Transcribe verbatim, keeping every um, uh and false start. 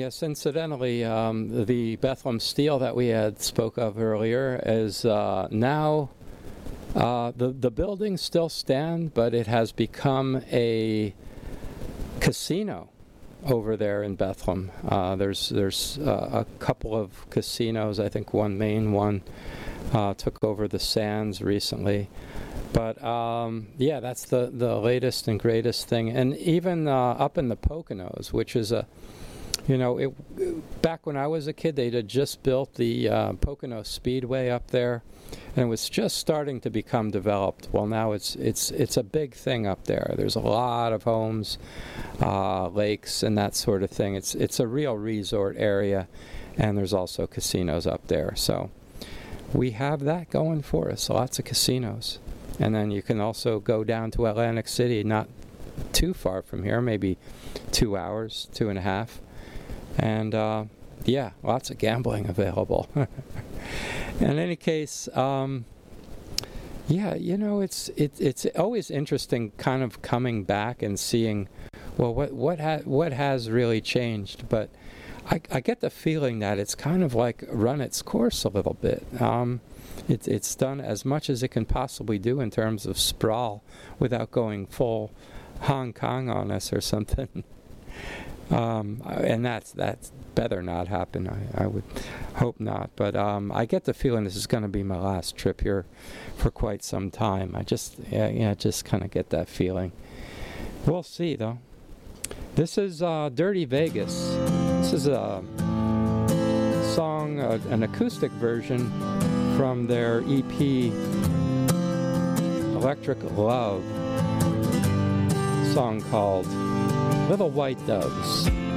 Yes, incidentally, um, the Bethlehem Steel that we had spoke of earlier is uh, now, uh, the, the buildings still stand, but it has become a casino over there in Bethlehem. Uh, there's there's uh, a couple of casinos. I think one main one uh, took over the Sands recently. But um, yeah, that's the, the latest and greatest thing. And even uh, up in the Poconos, which is a, you know, it, back when I was a kid, they had just built the uh, Pocono Speedway up there, and it was just starting to become developed. Well, now it's it's it's a big thing up there. There's a lot of homes, uh, lakes, and that sort of thing. It's it's a real resort area, and there's also casinos up there. So we have that going for us. Lots of casinos. And then you can also go down to Atlantic City, not too far from here, maybe two hours, two and a half. And uh, yeah, lots of gambling available. In any case, um, yeah, you know, it's it, it's always interesting, kind of coming back and seeing, well, what what ha- what has really changed. But I, I get the feeling that it's kind of like run its course a little bit. Um, It's it's done as much as it can possibly do in terms of sprawl without going full Hong Kong on us or something. um, and that's that's better not happen. I, I would hope not. But um, I get the feeling this is going to be my last trip here for quite some time. I just yeah, yeah just kind of get that feeling. We'll see though. This is uh, Dirty Vegas. This is a song, uh, an acoustic version from their E P Electric Love, song called Little White Doves.